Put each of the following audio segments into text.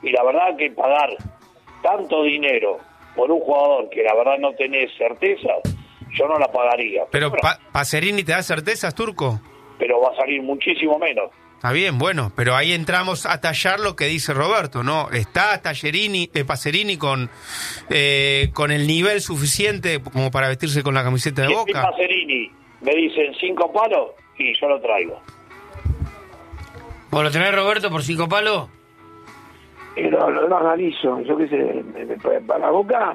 Y la verdad que pagar tanto dinero por un jugador que la verdad no tenés certeza, yo no la pagaría. Pero bueno, Pacerini te da certezas, Turco. pero va a salir muchísimo menos. Está bien, bueno, pero ahí entramos a tallar lo que dice Roberto, ¿no? ¿Está Pacerini con el nivel suficiente como para vestirse con la camiseta de Si Boca? Pacerini me dicen 5 palos y yo lo traigo. ¿Vos lo tenés, Roberto, por 5 palos? Lo analizo, yo qué sé, para Boca,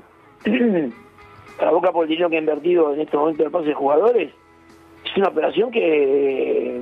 para Boca por el dinero que ha invertido en este momento el pase de jugadores, es una operación que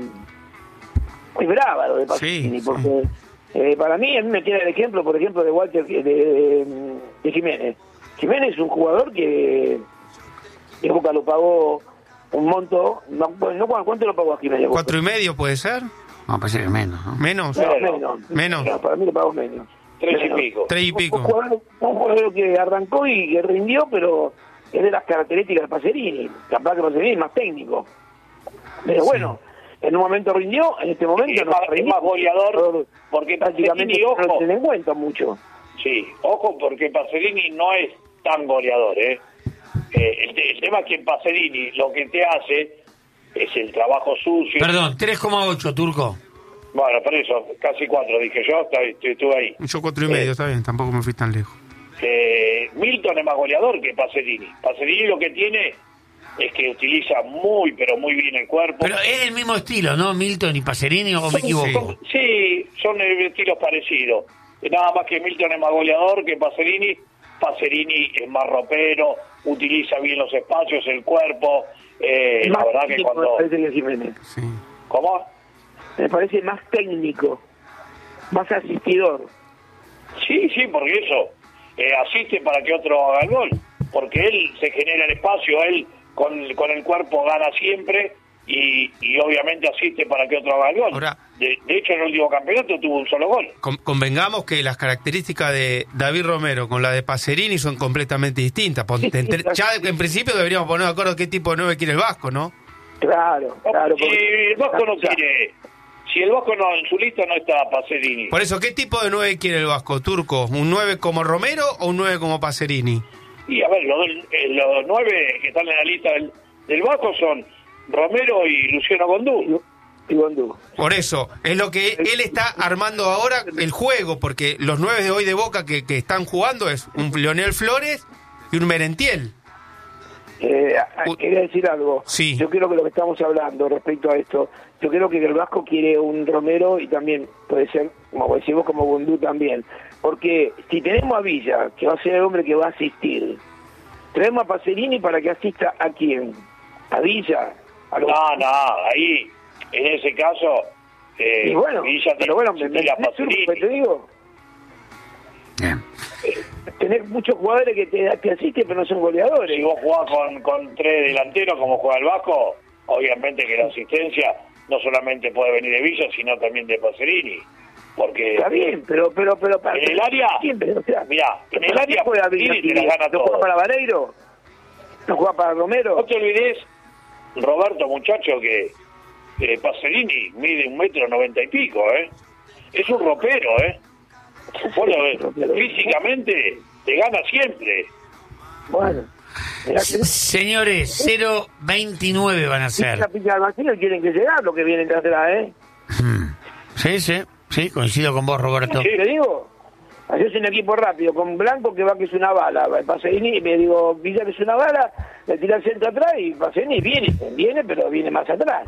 muy brava lo de Pacerini, Sí, porque para mí, a mí me tiene el ejemplo, por ejemplo, de Walter, de Jiménez. Jiménez es un jugador que Boca lo pagó un monto, ¿cuánto lo pagó a Jiménez? 4,5 puede ser. No, parece que menos, ¿no? ¿Menos? Menos. No, para mí lo pagó menos. 3 y pico. 3 y pico. Un jugador que arrancó y que rindió, pero es de las características de Pacerini. Capaz que Pacerini es más técnico. Pero bueno, en un momento rindió, en este momento Es más goleador, porque prácticamente Pacerini, no ojo, se le encuentra mucho. sí, ojo, porque Pacerini no es tan goleador, ¿eh? El tema es que Pacerini lo que te hace es el trabajo sucio. Perdón, 3,8, Turco. Bueno, por eso, casi 4, dije yo, estuve ahí. Yo 4,5, está bien, tampoco me fui tan lejos. Milton es más goleador que Pacerini. Pacerini lo que tiene es que utiliza muy, pero muy bien el cuerpo. Pero es el mismo estilo, ¿no? Milton y Pacerini, ¿o me equivoco? Sí, son estilos parecidos. Nada más que Milton es más goleador que Pacerini. Pacerini es más ropero, utiliza bien los espacios, el cuerpo. La verdad que cuando... Me parece que Jiménez. Sí. ¿Cómo? Me parece más técnico, más asistidor. Sí, porque eso asiste para que otro haga el gol. Porque él se genera el espacio, él con el cuerpo gana siempre y obviamente asiste para que otro haga el gol. Ahora, de hecho, en el último campeonato tuvo un solo gol. Convengamos que las características de David Romero con la de Pacerini son completamente distintas. Ya en principio deberíamos poner de acuerdo qué tipo de 9 quiere el Vasco, ¿no? Claro. Si el Vasco no quiere... Si el Vasco no, en su lista no está Pacerini. Por eso, ¿qué tipo de 9 quiere el Vasco, Turco? ¿Un 9 como Romero o un 9 como Pacerini? Y a ver, los 9 que están en la lista del Vasco son Romero y Luciano Gondú. Y Gondú. Por eso, es lo que él está armando ahora el juego, porque los 9 de hoy de Boca que están jugando es un Leonel Flores y un Merentiel. Quería decir algo. Sí. Yo creo que lo que estamos hablando respecto a esto, yo creo que el Vasco quiere un Romero y también puede ser, como decimos, como Gondú también. Porque si tenemos a Villa, que va a ser el hombre que va a asistir, traemos a Pacerini para que asista ¿a quién? ¿A Villa? No, ahí, en ese caso, y bueno, Villa pero bueno, te te digo. Bien. Tener muchos jugadores que te asisten pero no son goleadores. Si vos jugás con 3 delanteros como juega el Vasco, obviamente que la asistencia no solamente puede venir de Villa, sino también de Pacerini. Porque está bien, pero en el área, siempre, o sea, mirá, en el área juega Pacerini te la gana ¿no todo. juega para Vareiro? ¿No juega para Romero? No te olvides, Roberto, muchacho, que Pacerini mide 1,90 y pico, ¿eh? Es un ropero, ¿eh? Vos lo ves, físicamente te gana siempre. Bueno. Señores, 0.29 van a ser. La pincha del vacío quieren que llegar lo que vienen de atrás, ¿eh? Sí, coincido con vos, Roberto. Sí, le digo. Así es un equipo rápido, con Blanco que va que es una bala. Pacerini, me digo, Villa que es una bala, le tira el centro atrás y Pacerini viene, pero viene más atrás.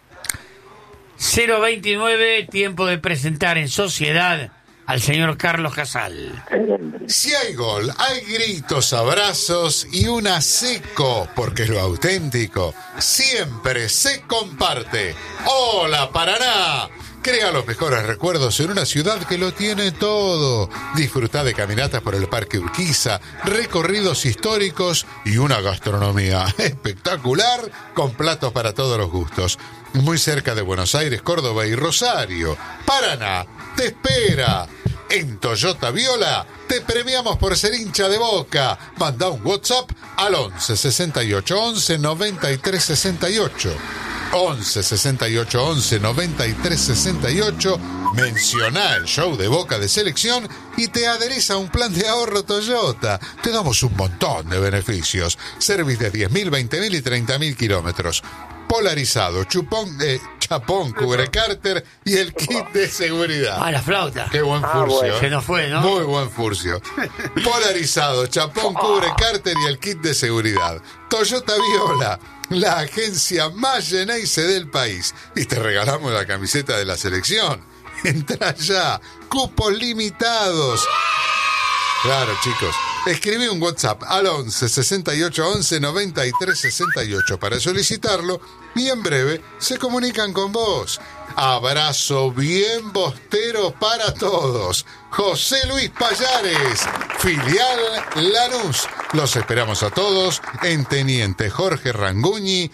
0.29, tiempo de presentar en sociedad al señor Carlos Casal. Si hay gol, hay gritos, abrazos y una seco, porque es lo auténtico. Siempre se comparte. ¡Hola, Paraná! Crea los mejores recuerdos en una ciudad que lo tiene todo. Disfruta de caminatas por el Parque Urquiza, recorridos históricos y una gastronomía espectacular con platos para todos los gustos. Muy cerca de Buenos Aires, Córdoba y Rosario. Paraná te espera. En Toyota Viola te premiamos por ser hincha de Boca. Manda un WhatsApp al 11 68 11 93 68. 11 68 11 93 68. Menciona el show de Boca de Selección y te adherís a un plan de ahorro Toyota. Te damos un montón de beneficios. Service de 10.000, 20.000 y 30.000 kilómetros. Polarizado, chapón, cubre cárter y el kit de seguridad. La flauta. Qué buen furcio. bueno. Se nos fue, ¿no? Muy buen furcio. Polarizado, chapón, cubre cárter y el kit de seguridad. Toyota Viola, la agencia más Geneise del país. Y te regalamos la camiseta de la selección. Entra ya. Cupos limitados. Claro, chicos. Escribí un WhatsApp al 11 68 11 93 68 para solicitarlo y en breve se comunican con vos. Abrazo bien bostero para todos. José Luis Payares, filial Lanús. Los esperamos a todos en Teniente Jorge Ranguñi,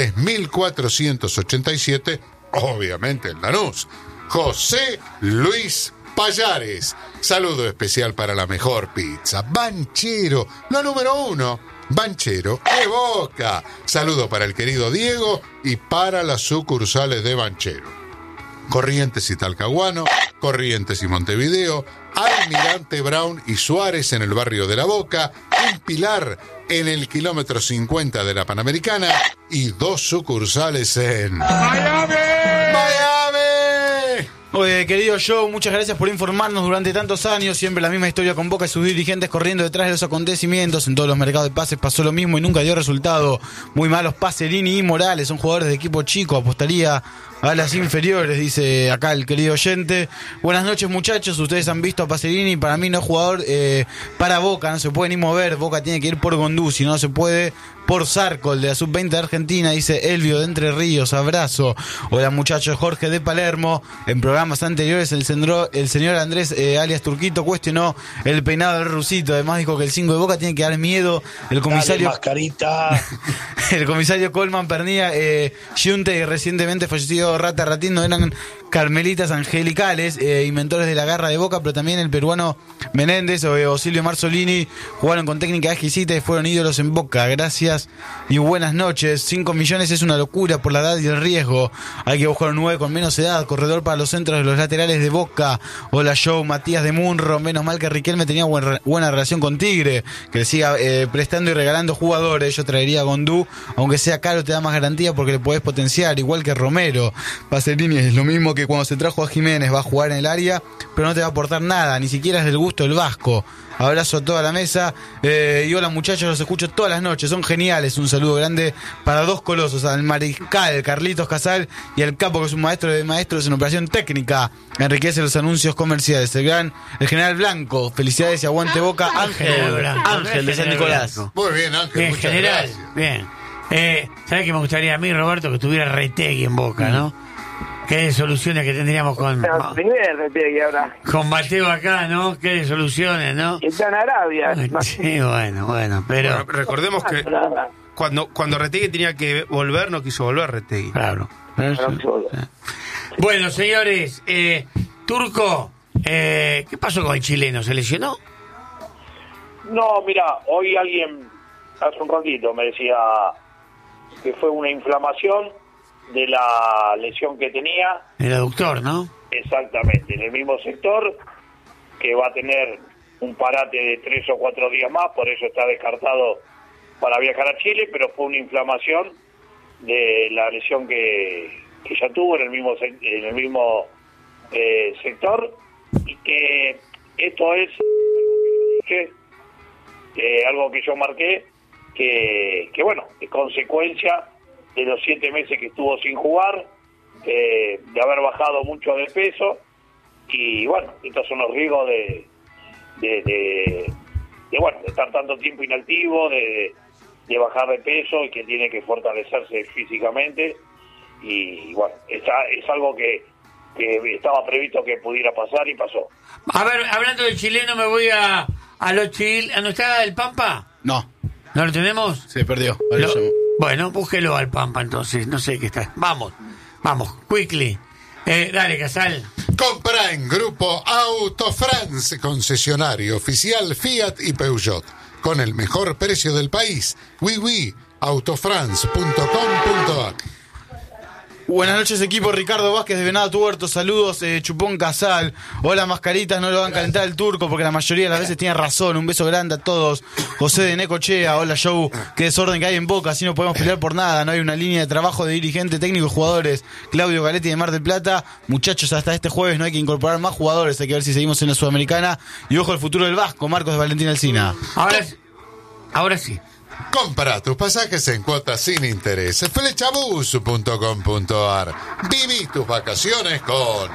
3487, obviamente en Lanús. José Luis Payares. Saludo especial para la mejor pizza. Banchero, la número 1. Banchero de Boca. Saludo para el querido Diego y para las sucursales de Banchero. Corrientes y Talcahuano, Corrientes y Montevideo, Almirante Brown y Suárez en el barrio de La Boca, en Pilar en el kilómetro 50 de la Panamericana y 2 sucursales en Miami. Oye, querido Joe, muchas gracias por informarnos durante tantos años. Siempre la misma historia con Boca y sus dirigentes corriendo detrás de los acontecimientos. En todos los mercados de pases pasó lo mismo y nunca dio resultado. Muy malos Pacerini y Morales, son jugadores de equipo chico. Apostaría a las inferiores, dice acá el querido oyente. Buenas noches, muchachos. Ustedes han visto a Pacerini. Para mí no es jugador para Boca. No se puede ni mover. Boca tiene que ir por Gonduzi. No se puede por Zarco, el de la sub-20 de Argentina, dice Elvio de Entre Ríos. Abrazo. Hola, muchachos. Jorge de Palermo. En programas anteriores el señor Andrés alias Turquito cuestionó el peinado del Rusito. Además dijo que el 5 de Boca tiene que dar miedo. El comisario mascarita. El comisario Colman Pernía, Giunte y recientemente fallecido Rata Ratín no eran carmelitas angelicales y mentores de la garra de Boca, pero también el peruano Menéndez o Silvio Marzolini jugaron con técnica exquisita y fueron ídolos en Boca. Gracias y buenas noches. 5 millones es una locura por la edad y el riesgo. Hay que buscar un 9 con menos edad, corredor para los centros de los laterales de Boca. Hola, Joe, Matías de Munro. Menos mal que Riquelme tenía buena relación con Tigre, que le siga prestando y regalando jugadores. Yo traería a Gondú, aunque sea caro te da más garantía porque le podés potenciar, igual que Romero. Pacerini es lo mismo que cuando se trajo a Jiménez, va a jugar en el área, pero no te va a aportar nada, ni siquiera es del gusto del Vasco. Abrazo a toda la mesa y hola, muchachos, los escucho todas las noches, son geniales. Un saludo grande para 2 colosos, al mariscal Carlitos Casal y al capo, que es un maestro de maestros en operación técnica, enriquece los anuncios comerciales. El general Blanco, felicidades y aguante Boca. Ángel de San Nicolás. Muy bien, Ángel, Bien, muchas general, gracias. bien. ¿Sabes qué me gustaría a mí, Roberto, que tuviera Retegui en Boca, ¿no? Qué soluciones que tendríamos con Mateo acá, ¿no? Qué soluciones, ¿no? Está en Arabia. Sí, bueno, pero... Bueno, recordemos que cuando Retegui tenía que volver, no quiso volver Retegui. Claro. Bueno, señores, Turco, ¿qué pasó con el chileno? ¿Se lesionó? No, mira, hoy alguien hace un ratito me decía que fue una inflamación de la lesión que tenía. El aductor, ¿no? Exactamente, en el mismo sector, que va a tener un parate de 3 o 4 días más, por eso está descartado para viajar a Chile, pero fue una inflamación de la lesión que ya tuvo en el mismo sector, y que esto es algo que yo marqué, que bueno, es consecuencia de los 7 meses que estuvo sin jugar, de haber bajado mucho de peso, y bueno, estos son los riesgos de estar tanto tiempo inactivo, de bajar de peso, y que tiene que fortalecerse físicamente, y bueno, es algo que estaba previsto que pudiera pasar y pasó. A ver, hablando del chileno, me voy a los Chile. ¿No está el Pampa? No. ¿No lo tenemos? Se perdió. Bueno, búsquelo al Pampa entonces, no sé qué está. Vamos, quickly. Dale, Casal. Compra en Grupo Autofrance, concesionario oficial Fiat y Peugeot, con el mejor precio del país. Autofrance.com.ar. Buenas noches, equipo. Ricardo Vázquez de Venado Tuerto. Saludos, Chupón Casal. Hola, mascaritas, no lo van a calentar el turco porque la mayoría de las veces tiene razón. Un beso grande a todos. José de Necochea. Hola, Joe. Qué desorden que hay en Boca. Así no podemos pelear por nada. No hay una línea de trabajo de dirigente, técnico y jugadores. Claudio Galetti de Mar del Plata. Muchachos, hasta este jueves no hay que incorporar más jugadores. Hay que ver si seguimos en la Sudamericana. Y ojo al futuro del Vasco. Marcos de Valentín Alsina. Ahora sí. Compra tus pasajes en cuotas sin interés. Flechabus.com.ar. Viví tus vacaciones con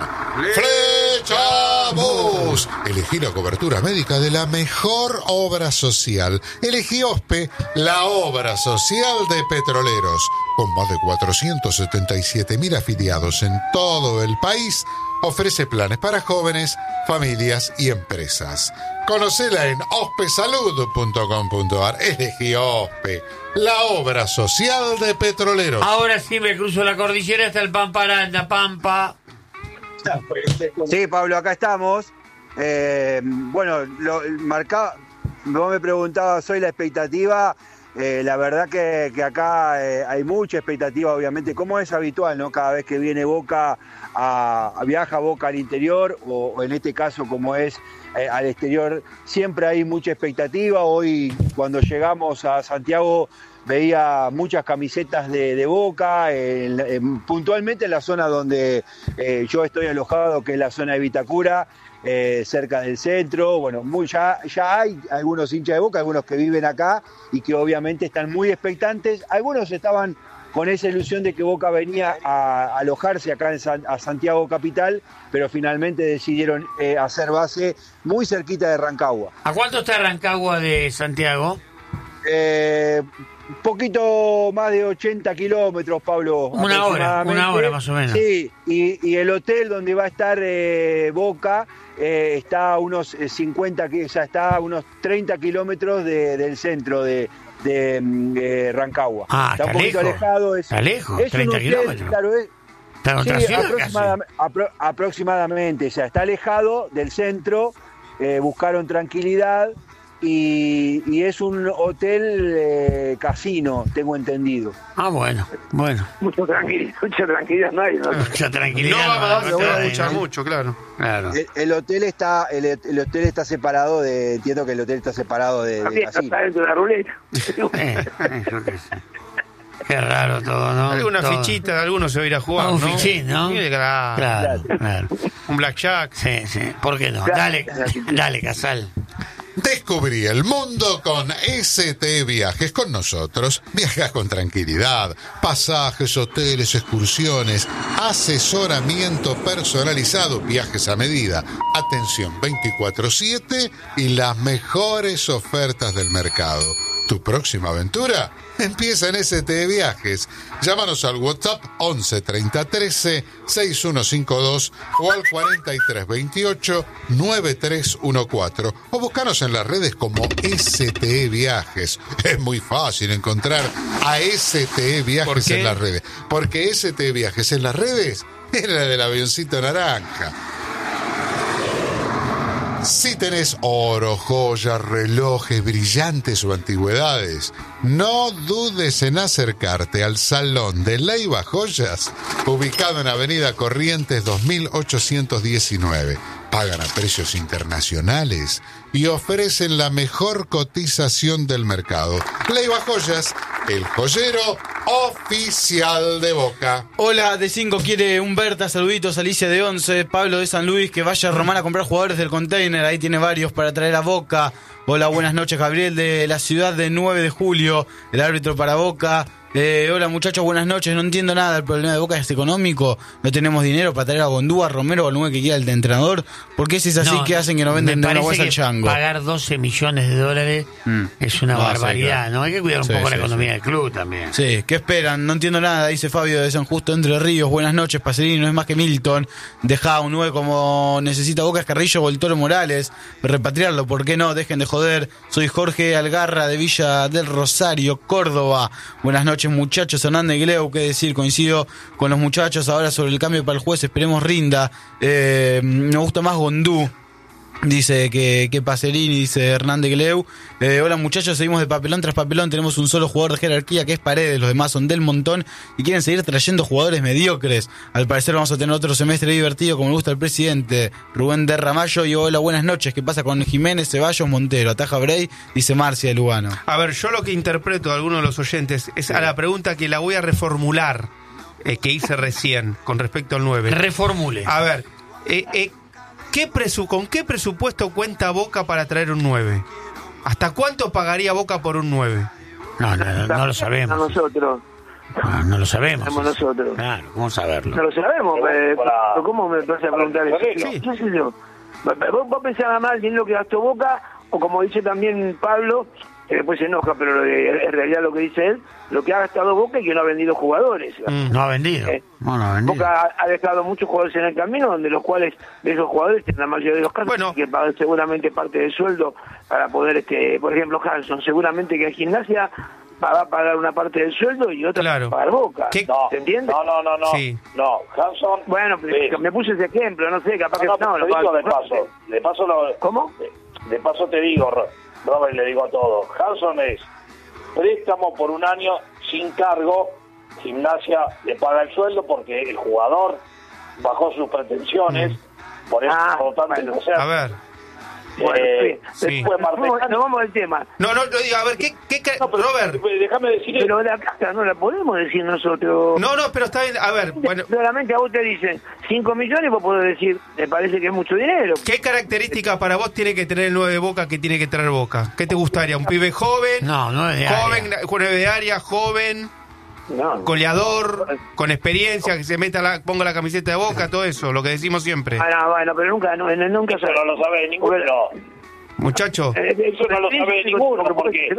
Flechabus. Elegí la cobertura médica de la mejor obra social. Elegí OSPE, la obra social de Petroleros. Con más de 477.000 afiliados en todo el país, ofrece planes para jóvenes, familias y empresas. Conocela en ospesalud.com.ar. Elegí OSPE, la obra social de Petroleros. Ahora sí me cruzo la cordillera hasta el Pamparanda, Pampa. Sí, Pablo, acá estamos. Bueno, vos me preguntabas hoy la expectativa. La verdad que acá hay mucha expectativa, obviamente, como es habitual, ¿no? Cada vez que viene Boca, viaja Boca al interior, o en este caso como es al exterior, siempre hay mucha expectativa. Hoy, cuando llegamos a Santiago, veía muchas camisetas de Boca, puntualmente en la zona donde yo estoy alojado, que es la zona de Vitacura, cerca del centro. Bueno, ya hay algunos hinchas de Boca, algunos que viven acá y que obviamente están muy expectantes. Algunos estaban con esa ilusión de que Boca venía a alojarse acá a Santiago Capital, pero finalmente decidieron hacer base muy cerquita de Rancagua. ¿A cuánto está Rancagua de Santiago? Un poquito más de 80 kilómetros, Pablo. Una hora más o menos. Sí, y el hotel donde va a estar Boca está a unos 30 kilómetros del centro de Rancagua. Está un poquito lejos. Alejado. Está lejos, es 30 un hotel, kilómetros. Claro, ¿Está en otra ciudad aproximadamente. O sea, está alejado del centro, buscaron tranquilidad. Y es un hotel casino, tengo entendido. Bueno. Mucha tranquilidad no hay, ¿no? Mucha tranquilidad. No vamos a hay, escuchar ¿no? mucho, claro. El hotel está separado entiendo que el hotel está separado de casino. Está dentro de la ruleta. Yo qué sé. Qué raro todo, ¿no? Alguna todo. fichita, algunos se va a ir a jugar, Un ¿no? fichín, ¿no? Claro. Claro. Un blackjack. Sí. ¿Por qué no? Dale, Casal. Descubrí el mundo con ST Viajes. Con nosotros viajas con tranquilidad. Pasajes, hoteles, excursiones, asesoramiento personalizado, viajes a medida, atención 24/7 y las mejores ofertas del mercado. ¿Tu próxima aventura? Empieza en ST Viajes. Llámanos al WhatsApp 11 30 13 6152 o al 43 28 9314 o búscanos en las redes como ST Viajes. Es muy fácil encontrar a ST Viajes en las redes, porque ST Viajes en las redes es la del avioncito naranja. Si tenés oro, joyas, relojes, brillantes o antigüedades, no dudes en acercarte al Salón de Leiva Joyas, ubicado en Avenida Corrientes 2819. Pagan a precios internacionales y ofrecen la mejor cotización del mercado. Leiva Joyas, el joyero oficial de Boca. Hola, de 5 quiere Humberta, saluditos, Alicia de 11, Pablo de San Luis, que vaya a Román a comprar jugadores del container, ahí tiene varios para traer a Boca. Hola, buenas noches, Gabriel de la ciudad de 9 de julio, el árbitro para Boca. Hola muchachos, buenas noches. No entiendo nada, el problema de Boca es económico. No tenemos dinero para traer a Gondúa, Romero o al 9 que quiera el entrenador. ¿Por qué si es así que hacen que nos venden de una bolsa al chango? Pagar 12 millones de dólares es una barbaridad, sí, claro. ¿No? Hay que cuidar un poco la economía del club también. Sí, ¿qué esperan? No entiendo nada, dice Fabio de San Justo, Entre Ríos. Buenas noches, Pacerini, no es más que Milton. Deja un 9 como necesita Boca, Carrillo o el Toro Morales. Repatriarlo, ¿por qué no? Dejen de joder. Soy Jorge Algarra de Villa del Rosario, Córdoba. Buenas noches, muchachos. Hernández Gleu, qué decir, coincido con los muchachos ahora sobre el cambio para el juez, esperemos rinda. Me gusta más Gondú. Dice que Pacerini, dice Hernández Gleu. Hola muchachos, seguimos de papelón tras papelón. Tenemos un solo jugador de jerarquía que es Paredes. Los demás son del montón y quieren seguir trayendo jugadores mediocres. Al parecer vamos a tener otro semestre divertido como le gusta al presidente. Rubén de Ramallo. Y hola, buenas noches. ¿Qué pasa con Jiménez, Ceballos, Montero? Ataja Bray, dice Marcia de Lugano. A ver, yo lo que interpreto de algunos de los oyentes es a la pregunta que la voy a reformular, que hice recién con respecto al 9. Reformule. A ver, ¿con qué presupuesto cuenta Boca para traer un 9? ¿Hasta cuánto pagaría Boca por un 9? No lo sabemos. Nosotros. No lo sabemos. Somos nosotros. Claro, ¿cómo saberlo? No lo sabemos, pero ¿cómo me vas a preguntar eso? Sí. ¿Qué sé yo? ¿Vos pensás más en lo que gastó Boca? O como dice también Pablo, que después se enoja, pero en realidad lo que dice él, lo que ha gastado Boca y que no ha vendido jugadores. No ha vendido. No ha vendido. Boca ha dejado muchos jugadores en el camino, donde los cuales, de esos jugadores, en la mayoría de los casos, que pagan seguramente parte del sueldo para poder, por ejemplo, Hanson, seguramente que en Gimnasia va a pagar una parte del sueldo y otra para pagar Boca. ¿Se entiende? No. Sí. No, Hanson... Bueno, me puse ese ejemplo, no sé, capaz que no. Lo digo de paso. ¿Cómo? De paso te digo, Robert, le digo todo. Hanson es préstamo por un año sin cargo. Gimnasia le paga el sueldo porque el jugador bajó sus pretensiones. Por eso, a ver. Sí. No vamos al tema. No, digo, a ver, ¿qué Robert? Déjame decir eso. Pero la casa no la podemos decir nosotros. No, pero está bien, a ver, bueno. Solamente a vos te dicen 5 millones, vos podés decir, me parece que es mucho dinero. ¿Qué características para vos tiene que tener el 9 de Boca que tiene que traer Boca? ¿Qué te gustaría? ¿Un pibe joven? No, 9 de área. Joven, 9 de área, joven, goleador, con experiencia, que se ponga la camiseta de Boca, todo eso, lo que decimos siempre. Bueno, pero nunca eso no lo sabe ninguno. Muchacho. Eso no lo sabe ninguno, porque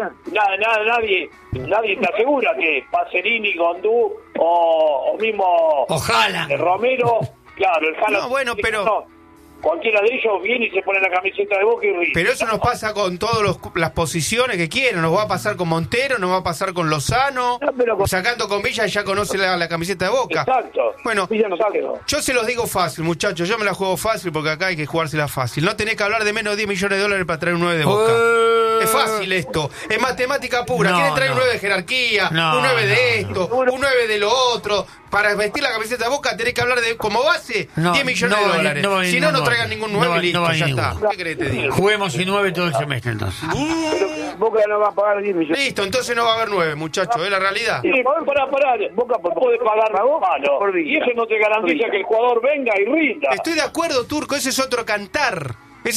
nadie te asegura que Pacerini, Gondú o mismo Ojalá. Romero, claro, el Jala. No, bueno, pero... Cualquiera de ellos viene y se pone la camiseta de Boca y ríe. Pero eso nos pasa con todas las posiciones que quieren. Nos va a pasar con Montero, nos va a pasar con Lozano. Sacando con Villa ya conoce la camiseta de Boca. Exacto. Bueno, yo se los digo fácil, muchachos. Yo me la juego fácil porque acá hay que jugársela fácil. No tenés que hablar de menos de 10 millones de dólares para traer un 9 de Boca. Es fácil esto. Es matemática pura. ¿Quieren traer un 9 de jerarquía? Un 9 de esto, un 9 de lo otro. Para vestir la camiseta de Boca tenés que hablar de como base 10 millones de dólares. Si no traigan ningún 9 y listo, ya está. ¿Qué querés te diga? Juguemos sin 9 todo el semestre entonces. Pero Boca no va a pagar 10 millones. Listo, entonces no va a haber 9, muchachos, es la realidad. Sí, pará. Boca puede pagar malo. Y eso no te garantiza que el jugador venga y rinda. Estoy de acuerdo, Turco, ese es otro cantar.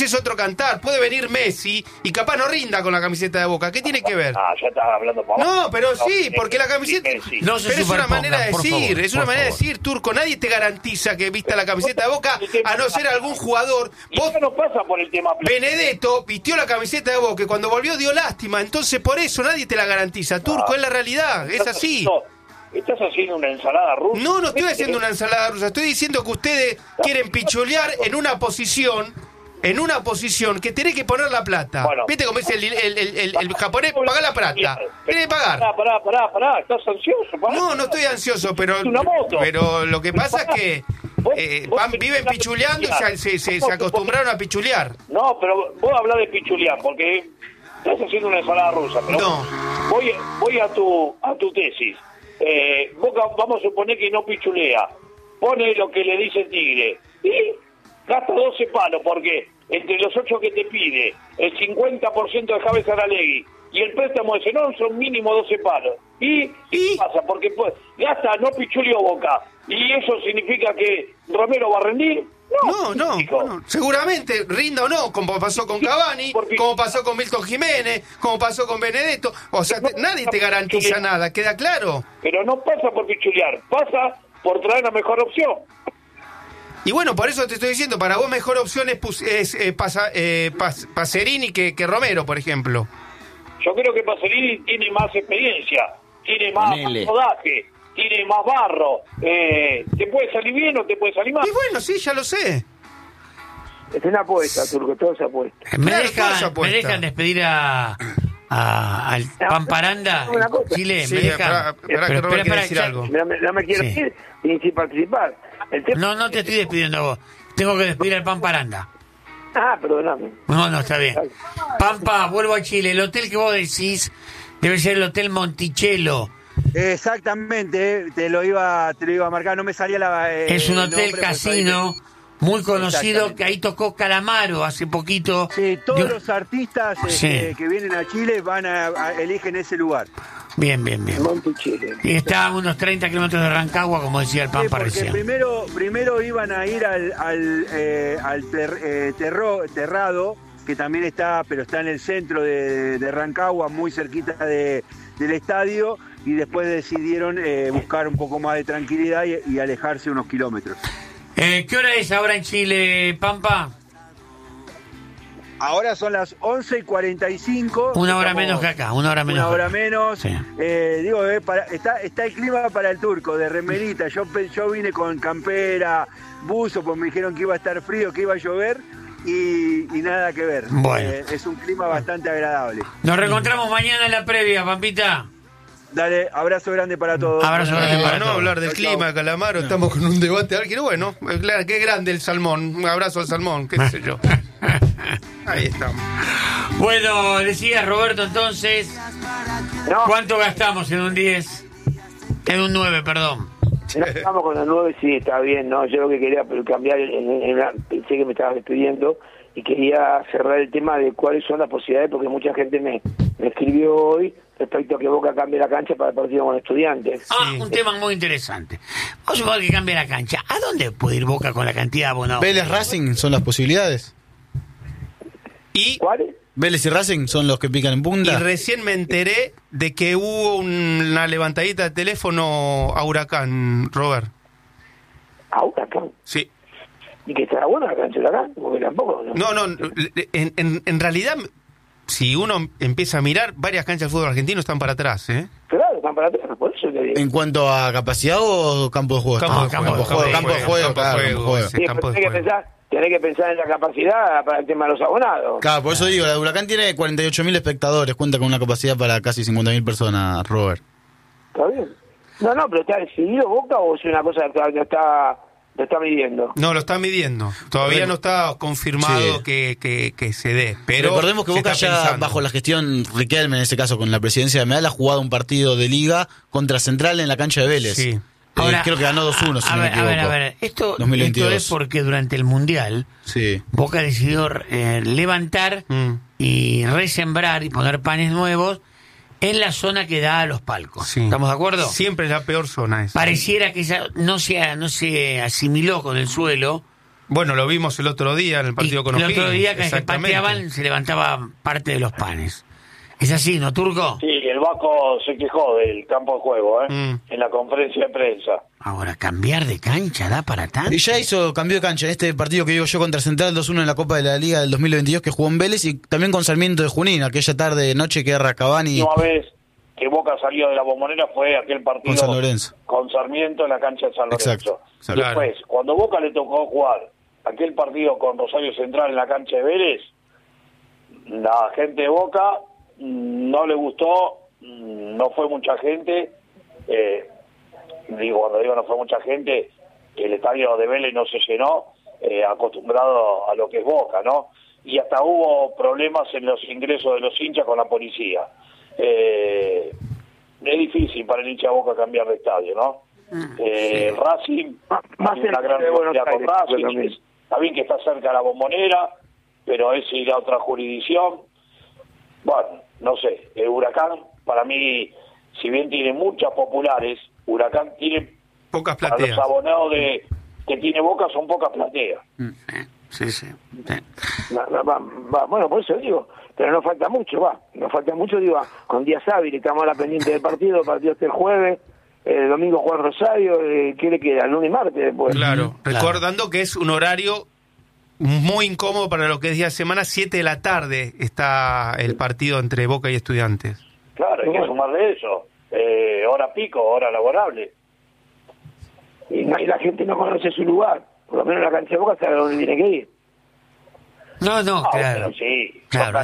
Puede venir Messi y capaz no rinda con la camiseta de Boca. ¿Qué tiene que ver? Ya estás hablando para No, pero sí, porque la camiseta... No se pero es una manera de decir, favor, es una manera de decir, Turco. Nadie te garantiza que vista la camiseta de Boca, a no ser algún jugador. Vos no pasa por el tema. Benedetto vistió la camiseta de Boca y cuando volvió dio lástima. Entonces por eso nadie te la garantiza, Turco, es la realidad, es así. ¿Estás haciendo una ensalada rusa? No estoy haciendo una ensalada rusa. Estoy diciendo que ustedes quieren picholear en una posición que tenés que poner la plata. Bueno, ¿viste cómo dice el japonés? Paga la plata. Tenés que pagar. Pará. ¿Estás ansioso? No estoy ansioso, pero lo que pasa es que viven pichuleando y se acostumbraron a pichulear. No, pero vos hablás de pichulear, porque estás haciendo una ensalada rusa. Pero no. Voy a tu tesis. Boca, vamos a suponer que no pichulea. Pone lo que le dice Tigre. Y gasta 12 palos, porque entre los 8 que te pide, el 50% de Javes Aralegui y el préstamo de Zenón son mínimo 12 palos. ¿Y qué pasa? Porque pues gasta, no pichuleó Boca. ¿Y eso significa que Romero va a rendir? No. Seguramente, rinda o no, como pasó con Cavani, como pasó con Milton Jiménez, como pasó con Benedetto. O sea, nadie te garantiza nada, ¿queda claro? Pero no pasa por pichulear, pasa por traer la mejor opción. Y bueno, por eso te estoy diciendo, para vos mejor opción es Pacerini que Romero, por ejemplo. Yo creo que Pacerini tiene más experiencia, tiene más rodaje, tiene más barro. ¿Te puede salir bien o te puede salir mal? Y bueno, sí, ya lo sé. Es una apuesta, Turco, todo se apuesta. ¿Me dejan despedir al Pamparanda? Chile, sí, me dejan. Espera, que Robert quiere decir algo. No me quiero ir sin participar. No te estoy despidiendo a vos. Tengo que despedir al Pamparanda. Perdóname. No, está bien. Pampa, vuelvo a Chile. El hotel que vos decís debe ser el Hotel Monticello. Exactamente, te lo iba a marcar, no me salía es un hotel casino muy conocido, que ahí tocó Calamaro hace poquito. Sí, todos los artistas que vienen a Chile eligen ese lugar. Bien. Monticello. Y está a unos 30 kilómetros de Rancagua, como decía el Pampa recién. Primero iban a ir al Terrado, que también está, pero está en el centro de Rancagua, muy cerquita del estadio, y después decidieron buscar un poco más de tranquilidad y alejarse unos kilómetros. ¿Qué hora es ahora en Chile, Pampa? Ahora son las 11:45. Una hora menos que acá, una hora menos. Sí. Está el clima para el turco, de remerita. Yo vine con campera, buzo, pues me dijeron que iba a estar frío, que iba a llover. Y nada que ver. Bueno. Es un clima bastante agradable. Nos reencontramos mañana en la previa, Pampita. Dale, abrazo grande para todos. Abrazo grande para todos. Hablar del clima, Calamaro, estamos con un debate álgido. Bueno, claro, qué grande el salmón. Un abrazo al salmón, qué sé yo. Ahí estamos. Bueno, decía Roberto entonces, ¿cuánto gastamos en un 10? En un 9, perdón. Estamos con el 9, sí, está bien, ¿no? Yo lo que quería cambiar, pensé que me estabas despidiendo y quería cerrar el tema de cuáles son las posibilidades, porque mucha gente me escribió hoy respecto a que Boca cambie la cancha para el partido con Estudiantes. Un tema muy interesante. Vamos a suponer que cambie la cancha. ¿A dónde puede ir Boca con la cantidad de abonados? Vélez Racing son las posibilidades. ¿Y cuáles? Vélez y Racing son los que pican en punta. Y recién me enteré de que hubo una levantadita de teléfono a Huracán, Robert. ¿A Huracán? Sí. ¿Y que estará buena la cancha de Huracán? Porque tampoco... No, en realidad, si uno empieza a mirar, varias canchas de fútbol argentino están para atrás, ¿eh? Claro, están para atrás, por eso te digo. ¿En cuanto a capacidad o campo de juego? Campo de juego. Sí, tenés que pensar en la capacidad para el tema de los abonados. Claro, por eso digo, la de Huracán tiene 48.000 espectadores, cuenta con una capacidad para casi 50.000 personas, Robert. ¿Está bien? No, pero ¿está decidido Boca o es una cosa que lo está midiendo? No, lo está midiendo. Todavía no está confirmado que se dé. Pero recordemos que Boca ya, bajo la gestión Riquelme, en ese caso con la presidencia de Medal, ha jugado un partido de liga contra Central en la cancha de Vélez. Sí. Ahora, creo que ganó 2-1, si no me equivoco. A ver, esto es porque durante el Mundial Boca decidió levantar y resembrar y poner panes nuevos en la zona que da a los palcos. Sí. ¿Estamos de acuerdo? Siempre es la peor zona esa. Pareciera que esa no se asimiló con el suelo. Bueno, lo vimos el otro día en el partido con O'Higgins. El otro día que pateaban se levantaba parte de los panes. ¿Es así, no, Turco? Sí, el Vasco se quejó del campo de juego, en la conferencia de prensa. Ahora, ¿cambiar de cancha da para tanto? Y ya cambió de cancha en este partido que digo yo contra Central 2-1 en la Copa de la Liga del 2022 que jugó en Vélez y también con Sarmiento de Junín, aquella tarde-noche que era Cavani. La última vez que Boca salió de la Bombonera fue aquel partido con San Lorenzo. Con Sarmiento en la cancha de San Lorenzo. Exacto. Después, cuando Boca le tocó jugar aquel partido con Rosario Central en la cancha de Vélez, la gente de Boca no le gustó, no fue mucha gente, cuando digo no fue mucha gente, que el estadio de Vélez no se llenó, acostumbrado a lo que es Boca, ¿no? Y hasta hubo problemas en los ingresos de los hinchas con la policía. Es difícil para el hincha de Boca cambiar de estadio, ¿no? Racing, más una gran rivalidad con Racing, está bien que está cerca de la Bombonera, pero es ir a otra jurisdicción. Bueno, no sé, el Huracán, para mí, si bien tiene muchas populares, Huracán tiene pocas plateas. Los abonados que tiene Boca son pocas plateas. Sí. Bueno, por eso digo, pero no falta mucho, digo, con días hábiles, estamos a la pendiente del partido, el partido este el jueves, el domingo juega Rosario, ¿qué le queda? El lunes y martes después. Claro, recordando que es un horario muy incómodo para lo que es día de semana, 7 de la tarde está el partido entre Boca y Estudiantes. Claro, hay que sumarle eso, hora pico, hora laborable. Y la gente no conoce su lugar, por lo menos la cancha de Boca sabe dónde tiene que ir. No, claro. Sí, claro,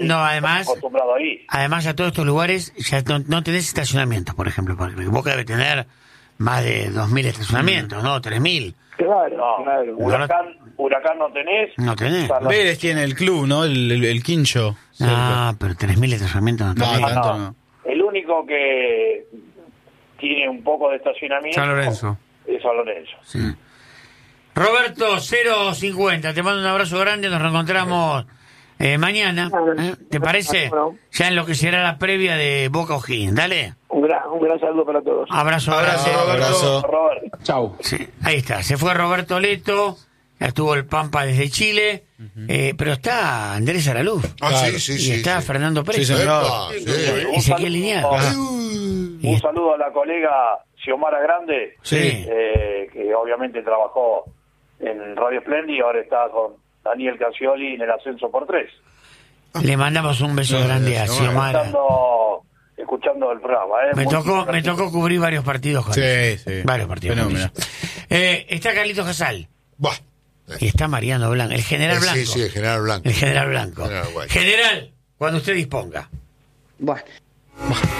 además a todos estos lugares ya no tenés estacionamientos, por ejemplo, porque Boca debe tener más de 2.000 estacionamientos, ¿no? 3.000. Claro. Huracán no tenés. No tenés. Vélez tiene el club, ¿no? El Quincho. Ah, pero 3.000 estacionamientos no tenés. Tanto no. El único que tiene un poco de estacionamiento San Lorenzo. Es San Lorenzo. Sí. Roberto, 050, te mando un abrazo grande, nos reencontramos mañana. ¿Te parece? Ya en lo que será la previa de Boca O'Higgins. Dale. Un gran saludo para todos. Abrazo. Roberto. Chau. Sí, ahí está, se fue Roberto Leto, ya estuvo el Pampa desde Chile, pero está Andrés Araluz. Y está Fernando Pérez. Y Ezequiel Lineal. Un saludo a la colega Xiomara Grande, que obviamente trabajó en Radio Splendid y ahora está con Daniel Casioli en el ascenso por 3. Le mandamos un beso grande a Xiomara. Escuchando el programa. Me tocó cubrir varios partidos con él. Varios partidos. Está Carlitos Casal. Y está Mariano Blanco. El general Blanco. Sí, el general Blanco. El general Blanco. General, cuando usted disponga. Bueno.